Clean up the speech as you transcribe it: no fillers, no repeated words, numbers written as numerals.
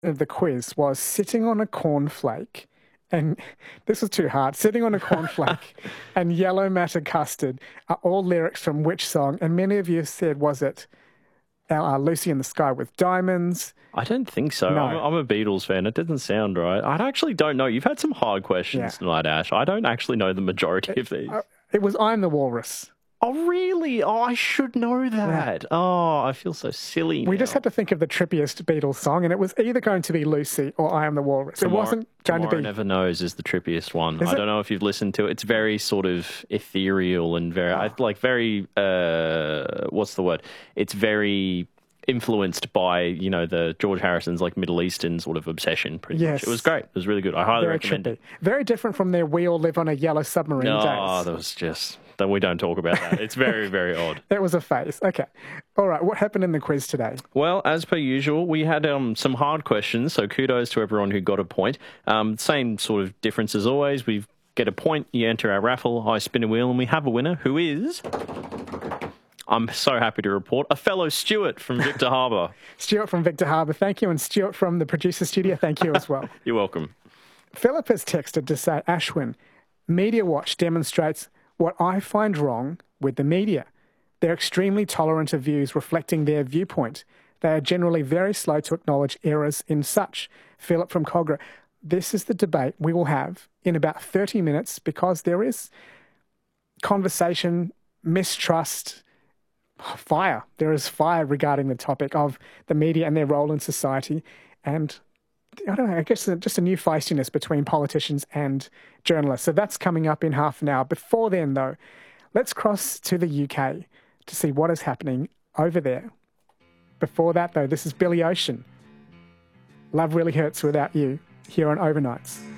of the quiz was sitting on a cornflake, and this was too hard. Sitting on a cornflake and yellow matter custard are all lyrics from which song? And many of you said, was it Lucy in the Sky with Diamonds? I don't think so. No. I'm a Beatles fan. It doesn't sound right. I actually don't know. You've had some hard questions tonight, Ash. I don't actually know the majority of these. It was I'm the Walrus. Oh, really? Oh, I should know that. Yeah. Oh, I feel so silly We just had to think of the trippiest Beatles song, and it was either going to be Lucy or I Am the Walrus. It wasn't going to be... Never Knows is the trippiest one. I don't know if you've listened to it. It's very sort of ethereal and very, what's the word? It's very influenced by, the George Harrison's Middle Eastern sort of obsession, pretty much. It was great. It was really good. I highly recommend it. Very different from their We All Live on a Yellow Submarine days. Oh, that was just... We don't talk about that. It's very, very odd. That was a phase. Okay. All right. What happened in the quiz today? Well, as per usual, we had some hard questions, so kudos to everyone who got a point. Same sort of difference as always. We get a point, you enter our raffle, I spin a wheel, and we have a winner who is... I'm so happy to report, a fellow Stuart from Victor Harbour. Stuart from Victor Harbour, thank you. And Stuart from the producer studio, thank you as well. You're welcome. Philip has texted to say, Ashwin, Media Watch demonstrates what I find wrong with the media. They're extremely tolerant of views reflecting their viewpoint. They are generally very slow to acknowledge errors in such. Philip from Cogra. This is the debate we will have in about 30 minutes because there is conversation, mistrust, fire. There is fire regarding the topic of the media and their role in society. And I don't know, I guess just a new feistiness between politicians and journalists. So that's coming up in half an hour. Before then, though, let's cross to the UK to see what is happening over there. Before that, though, this is Billy Ocean. Love Really Hurts Without You, here on Overnights.